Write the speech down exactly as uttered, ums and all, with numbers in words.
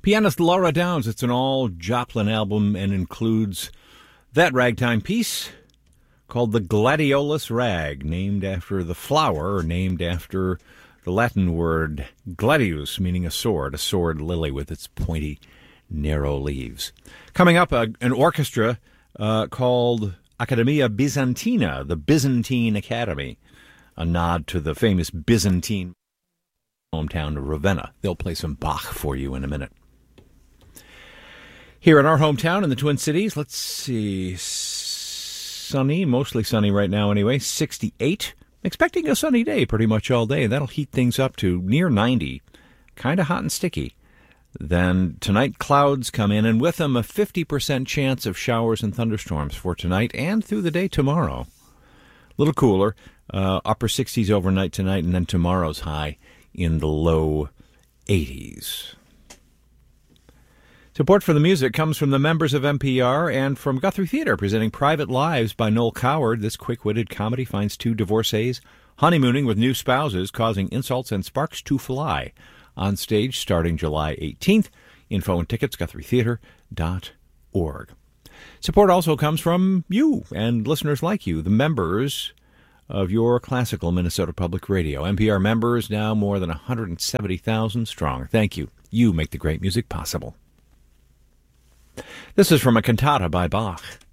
Pianist Laura Downs. It's an all Joplin album and includes that ragtime piece called the Gladiolus Rag, named after the flower, or named after the Latin word gladius, meaning a sword, a sword lily with its pointy, narrow leaves. Coming up, uh, an orchestra uh, called Accademia Bizantina, the Byzantine Academy, a nod to the famous Byzantine hometown of Ravenna. They'll play some Bach for you in a minute. Here in our hometown in the Twin Cities, let's see, sunny, mostly sunny right now anyway, sixty-eight. Expecting a sunny day pretty much all day. That'll heat things up to near ninety, kind of hot and sticky. Then tonight clouds come in, and with them a fifty percent chance of showers and thunderstorms for tonight and through the day tomorrow. A little cooler, uh, upper sixties overnight tonight, and then tomorrow's high in the low eighties. Support for the music comes from the members of N P R and from Guthrie Theatre, presenting Private Lives by Noel Coward. This quick-witted comedy finds two divorcees honeymooning with new spouses, causing insults and sparks to fly. On stage starting July eighteenth. Info and tickets, guthrie theatre dot org. Support also comes from you and listeners like you, the members of your classical Minnesota Public Radio. N P R members now more than one hundred seventy thousand strong. Thank you. You make the great music possible. This is from a cantata by Bach.